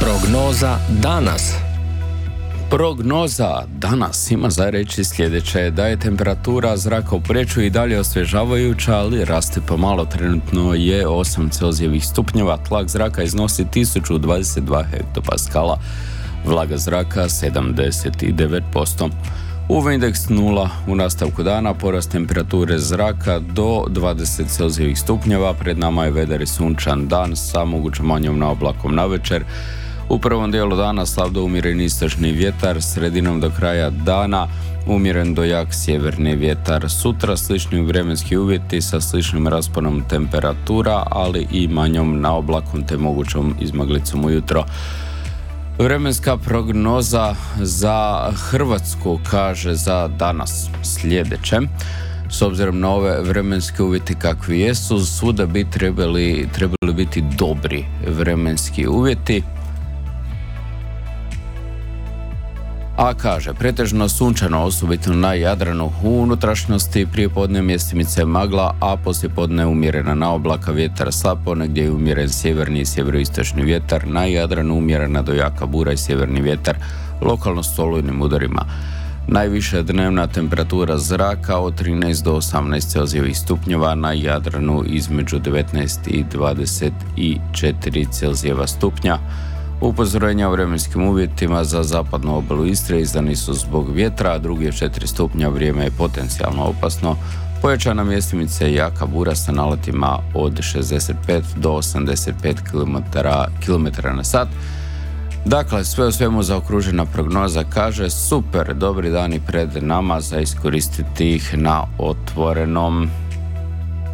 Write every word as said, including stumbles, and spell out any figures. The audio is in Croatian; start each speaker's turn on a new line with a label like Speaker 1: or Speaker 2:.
Speaker 1: Prognoza danas.
Speaker 2: Prognoza danas ima za reći sljedeće, da je temperatura zraka u Poreču i dalje osvježavajuća, ali raste pomalo. Trenutno je osam Celzijevih stupnjeva, tlak zraka iznosi tisuću dvadeset dva hektopaskala, vlaga zraka sedamdeset devet posto. U V indeks nula, u nastavku dana porast temperature zraka do dvadeset Celzijevih stupnjeva, pred nama je vedar i sunčan dan sa mogućom manjom naoblakom navečer. U prvom dijelu dana slab do umjeren istočni vjetar, sredinom do kraja dana umjeren do jak sjeverni vjetar. Sutra slični vremenski uvjeti sa sličnim rasponom temperatura, ali i manjom naoblakom te mogućom izmaglicom ujutro. Vremenska prognoza za Hrvatsku kaže za danas sljedeće. S obzirom na ove vremenske uvjeti kakvi jesu, svuda bi trebali, trebali biti dobri vremenski uvjeti. A kaže, pretežno sunčano, osobito na Jadranu, u unutrašnjosti prijepodne mjestimice magla, a poslijepodne umjerena naoblaka, vjetar slab, ponegdje je umjeren sjeverni i sjeveroistočni vjetar, na Jadranu umjerena do jaka bura i sjeverni vjetar, lokalno s olujnim udarima. Najviša dnevna temperatura zraka od trinaest do osamnaest Celzijevih stupnjeva, na Jadranu između devetnaest i dvadeset četiri Celzijeva stupnja. Upozorenja o vremenskim uvjetima za zapadnu obalu Istre izdani su zbog vjetra, a drugi od četiri stupnja vrijeme je potencijalno opasno. Pojačana mjestimice jaka bura sa naletima od šezdeset pet do osamdeset pet kilometara na sat. Dakle, sve u svemu zaokružena prognoza kaže super, dobri dani pred nama za iskoristiti ih na otvorenom.